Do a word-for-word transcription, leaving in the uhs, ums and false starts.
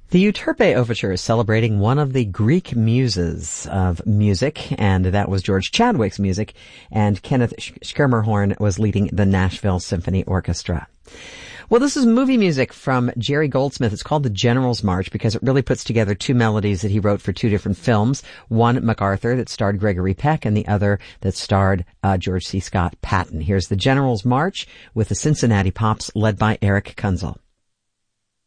The Euterpe Overture is celebrating one of the Greek muses of music, and that was George Chadwick's music, and Kenneth Schermerhorn was leading the Nashville Symphony Orchestra. Well, this is movie music from Jerry Goldsmith. It's called The General's March because it really puts together two melodies that he wrote for two different films. One, MacArthur, that starred Gregory Peck, and the other that starred uh, George C. Scott Patton. Here's The General's March with the Cincinnati Pops led by Eric Kunzel.